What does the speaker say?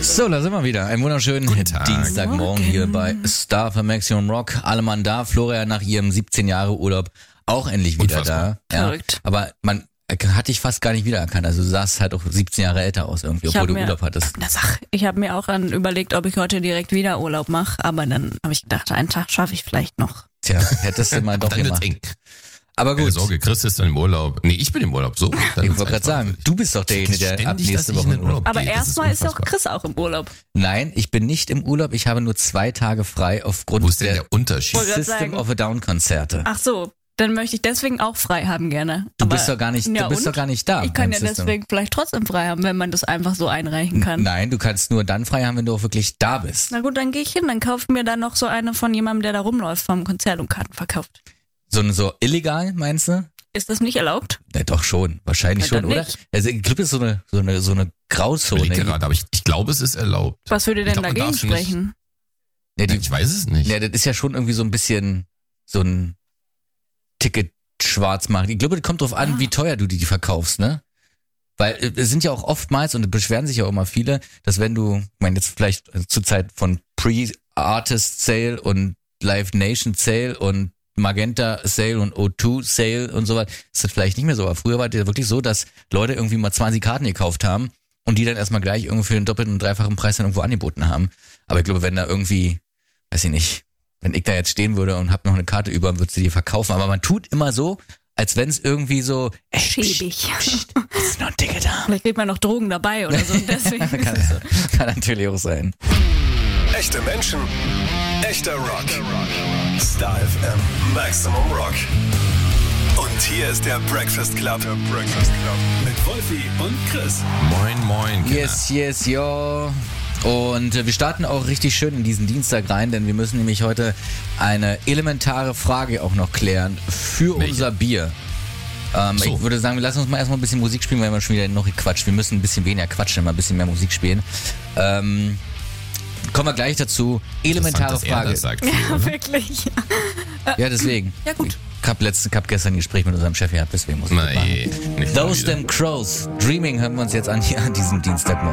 So, da sind wir wieder. Einen wunderschönen Dienstagmorgen hier bei Star für Maximum Rock. Alle Mann da. Florian nach ihrem 17 Jahre Urlaub auch endlich wieder Unfassbar. da. Ja. Verrückt. Aber man hat dich fast gar nicht wiedererkannt. Also du sahst halt auch 17 Jahre älter aus irgendwie, obwohl du Urlaub hattest. Ich habe mir auch überlegt, ob ich heute direkt wieder Urlaub mache, aber dann habe ich gedacht, einen Tag schaffe ich vielleicht noch. Tja, hättest du mal doch Dann wird's gemacht. eng. Aber Keine gut, Sorge, Chris ist dann im Urlaub. Nee, ich bin im Urlaub. So. ich wollte gerade sagen, du bist doch derjenige, der ab Ständig, nächste dass ich Woche in den Urlaub Aber gehe. Das erstmal ist ja auch unfassbar. Chris auch im Urlaub. Nein, ich bin nicht im Urlaub. Ich habe nur 2 Tage frei aufgrund Wo ist denn der der Unterschied? Wollte grad System sagen. of a Down Konzerte. Ach so, dann möchte ich deswegen auch frei haben gerne. Du Aber, bist doch gar nicht, ja, du bist und? doch gar nicht da. Ich kann beim ja System. deswegen vielleicht trotzdem frei haben, wenn man das einfach so einreichen kann. Nein, du kannst nur dann frei haben, wenn du auch wirklich da bist. Na gut, dann gehe ich hin, dann kauft mir dann noch so eine von jemandem, der da rumläuft vom Konzert und Karten verkauft. So illegal, meinst du? Ist das nicht erlaubt? Ja, doch schon, wahrscheinlich Ja, schon, dann oder? nicht. Also Club ist so eine Grauzone. Ich gerade, aber ich glaube, es ist erlaubt. Was würde Ich denn glaub, man dagegen darf nicht- sprechen? Ja, Ich weiß es nicht. ja, das ist ja schon irgendwie so ein bisschen so ein Ticket Schwarzmarkt. Ich glaube, das kommt drauf an, wie teuer du die verkaufst, ne? Weil es sind ja auch oftmals, und es beschweren sich ja auch immer viele, dass wenn du, ich meine jetzt vielleicht zur Zeit von Pre-Artist Sale und Live Nation Sale und Magenta Sale und O2 Sale und so weiter, ist das vielleicht nicht mehr so. Aber früher war das ja wirklich so, dass Leute irgendwie mal 20 Karten gekauft haben und die dann erstmal gleich irgendwie für den doppelten und dreifachen Preis dann irgendwo angeboten haben. Aber ich glaube, wenn da irgendwie, weiß ich nicht, wenn ich da jetzt stehen würde und hab noch eine Karte über, würdest du die verkaufen. Aber man tut immer so, als wenn es irgendwie so, Schäbig. psst, ist noch ein Ticket da. Vielleicht kriegt man noch Drogen dabei oder so. Und deswegen. Kann natürlich auch sein. Echte Menschen, echter Rock. Star FM, Maximum Rock. Und hier ist der Breakfast Club. Mit Wolfi und Chris. Moin, moin. Kinder. Yes, yo. Und wir starten auch richtig schön in diesen Dienstag rein, denn wir müssen nämlich heute eine elementare Frage auch noch klären für Welche? unser Bier. So. Ich würde sagen, wir lassen uns mal erstmal ein bisschen Musik spielen, weil wir schon wieder noch gequatscht. Wir müssen ein bisschen weniger quatschen, mal ein bisschen mehr Musik spielen. Kommen wir gleich dazu. Elementare Interessant, dass er Frage. das sagt. Ja, wirklich. Ja, deswegen. Ja, gut. Ich hab gestern ein Gespräch mit unserem Chef gehabt, deswegen muss ich das machen. Nein, nicht Those wieder. Them Crows. Dreaming hören wir uns jetzt an hier an diesem Dienstagmorgen.